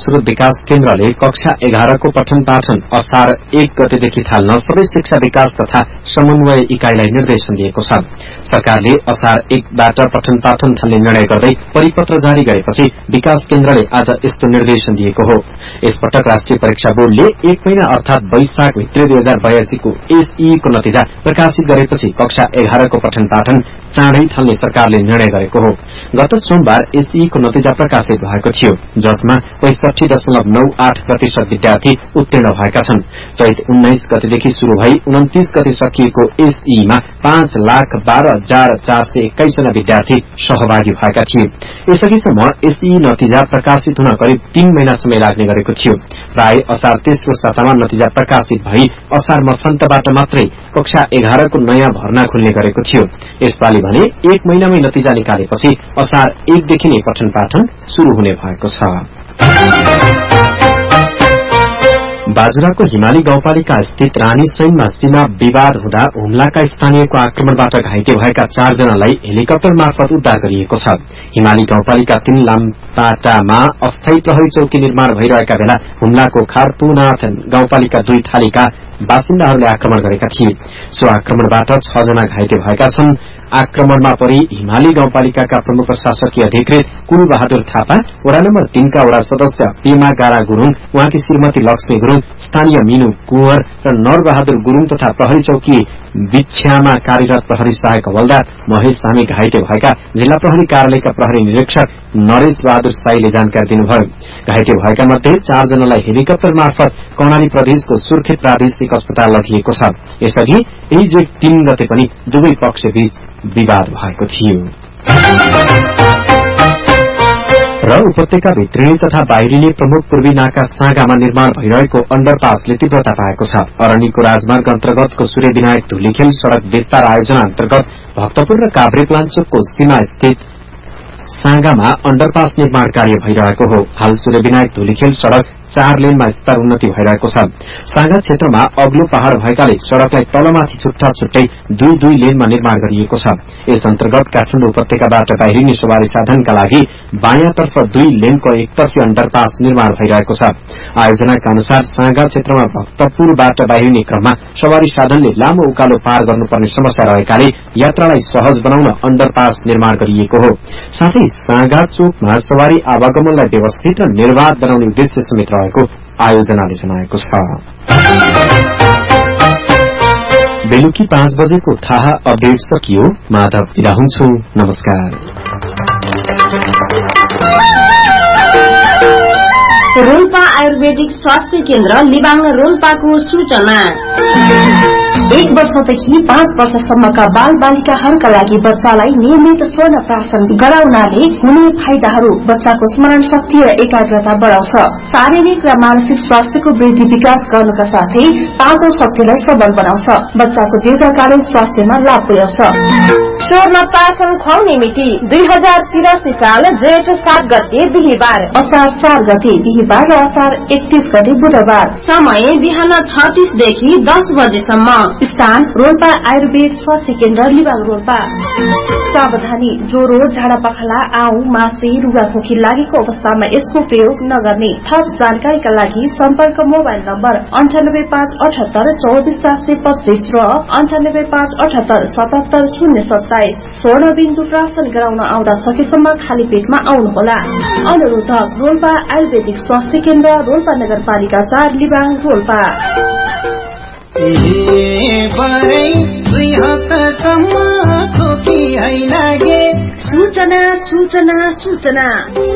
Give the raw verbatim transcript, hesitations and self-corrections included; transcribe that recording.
स्रोत विकास केन्द्रले कक्षा एघारको पठन पाठन असार एक गतेदेखि थाल्न सबै शिक्षा विकास तथा समन्वय इकाइलाई निर्देशन दिएको छ। सरकारले असार एकबाट पठन पाठन थाल्ने निर्णय गर्दै परिपत्र जारी गरेपछि विकास केन्द्रले आज यस्तो निर्देशन दिएको हो। यसपटक राष्ट्रिय परीक्षा बोर्डले एक महिना अर्थात वैशाख भित्र दुई हजार बयासीको एसई को नतिजा प्रकाशित गरेपछि कक्षा एघारको पठन पाठन चाँडै थाल्ने सरकारले निर्णय गरेको हो। गत सोमबार एसई को नतिजा प्रकाशित भएको थियो, जसमा पैंसठी दशमलव नौ आठ प्रतिशत विद्यार्थी उत्तीर्ण भएका छन्। चैत उन्नाइस गतेदेखि शुरू भई उन्तीस गते सकिएको एसईमा पाँच लाख बाह्र हजार चार सय एक्काइस जना विद्यार्थी सहभागी भएका थिए। यसअघिसम्म एसई नतिजा प्रकाशित हुन करिब तीन महिना समय लाग्ने गरेको थियो। प्राय असार तेस्रो सातामा नतिजा प्रकाशित भई असार मसान्तबाट मात्रै कक्षा एघारको नयाँ भर्ना खुल्ने गरेको थियो। यसपालि भने एक महिनामै नतिजा निकालेपछि असार एकदेखि नै पठन पाठन शुरू हुने भएको छ। बाजुराको हिमाली गाउँपालिका स्थित रानी सैनमा सीमा विवाद हुँदा हुम्लाका स्थानीयको आक्रमणबाट घाइते भएका चारजनालाई हेलिकप्टर मार्फत उद्धार गरिएको छ। हिमाली गाउँपालिका तीन लामपाटामा अस्थायी प्रहरी चौकी निर्माण भइरहेका बेला हुम्लाको खारपुनाथ गाउँपालिका दुई थालीका बासिन्दाहरूले आक्रमण गरेका थिए। सो आक्रमणबाट छ जना घाइते भएका छन्। आक्रमणमा परि हिमाली गाउँपालिकाका प्रमुख प्रशासकीय अधिकृत कुल बहादुर थापा, वडा नम्बर तीन का वडा सदस्य पेमा गारा गुरूङ, उहाँकी श्रीमती लक्ष्मी गुरूङ, स्थानीय मीनु कुंवर र नर बहादुर गुरूङ तथा प्रहरी चौकी बिछ्यामा कार्यरत प्रहरी सहायक हवलदार महेश धामी घाइते भएका जिल्ला प्रहरी कार्यालयका प्रहरी निरीक्षक नरेश बहादुर साईले जानकारी दिनुभयो। घाइते भएका मध्ये चारजनालाई हेलिकप्टर मार्फत कर्णाली प्रदेशको सुर्खेत प्रादेशिक अस्पताल लगिएको छ। यसअघि यही जेठ तीन गते पनि दुवै पक्ष बीच विवाद भएको थियो। र उपत्यका भित्रिने तथा बाहिरिने प्रमुख पूर्वी नाका साँगामा निर्माण भइरहेको अण्डरपासले तीव्रता पाएको छ। अरण्यको राजमार्ग अन्तर्गतको सूर्य विनायक धुलीखेल सड़क विस्तार आयोजना अन्तर्गत भक्तपुर र काभ्रेपलाञ्चोकको सीमा स्थित साँगामा अण्डरपास निर्माण कार्य भइरहेको हो। हाल सूर्य विनायक धुलीखेल सड़क चार लेनमा स्तर उन्नति भइरहेको छ। साँगा क्षेत्रमा अग्लो पहाड़ भएकाले सड़कलाई तलमाथि छुट्टा छुट्टै दुई दुई लेनमा निर्माण गरिएको छ। यस अन्तर्गत काठमाडौँ उपत्यकाबाट बाहिरिने सवारी साधनका लागि बायाँतर्फ दुई लेनको एकतर्फी अण्डरपास निर्माण भइरहेको छ। आयोजनाका अनुसार साँगा क्षेत्रमा भक्तपुरबाट बाहिरिने क्रममा सवारी साधनले लामो उकालो पार गर्नुपर्ने समस्या रहेकाले यात्रालाई सहज बनाउन अण्डरपास निर्माण गरिएको हो। साथै साँगा चोकमा सवारी आवागमनलाई व्यवस्थित र निर्वाध बनाउने उद्देश्य समेत रहेको आयोजनाले जनाएको छ। बेलुकी पाँच बजेको थाहा अपडेट सकियो। माधव बिदा हुन्छु। नमस्कार। रोल्पा आयुर्वेदिक स्वास्थ्य केन्द्र लिबाङ रोल्पाको सूचना। एक वर्षदेखि पाँच वर्षसम्मका बाल बालिकाहरूका लागि बच्चालाई नियमित स्वर्ण प्राशन गराउनाले हुने फाइदाहरू बच्चाको स्मरण शक्ति र एकाग्रता बढाउँछ, शारीरिक र मानसिक स्वास्थ्यको वृद्धि विकास गर्नुका साथै पाँचौं शक्तिलाई सबल बनाउँछ, बच्चाको दीर्घकालीन स्वास्थ्यमा लाभ पुर्याउँछ। स्वर्ण प्राशन खुवाउने मिति दुई हजार तिरासी साल जेठ सात गते बिहिबार, असार चार गते बिहिबार र असार एकतीस गते बुधबार। समय बिहान छ तीसदेखि दस बजेसम्म। स्थान रोल्पा आयुर्वेद स्वास्थ्य केन्द्र लिबाङ रोल्पा। सावधानी, ज्वरो, झाडा पखाला, आउ, मासे, रुगाखोकी लागेको अवस्थामा यसको प्रयोग नगर्ने। थप जानकारीका लागि सम्पर्क मोबाइल नम्बर अन्ठानब्बे पाँच अठहत्तर चौबिस सात सय पच्चीस र अन्ठानब्बे पाँच अठहत्तर सतहत्तर शून्य सत्ताइस। स्वर्ण बिन्दु प्राशन गराउन आउँदा सकेसम्म खाली पेटमा आउनुहोला। अनुरोधक रोल्पा आयुर्वेदिक स्वास्थ्य केन्द्र, रोल्पा नगरपालिका चार, लिबाङ रोल्पा। सूचना सूचना सूचना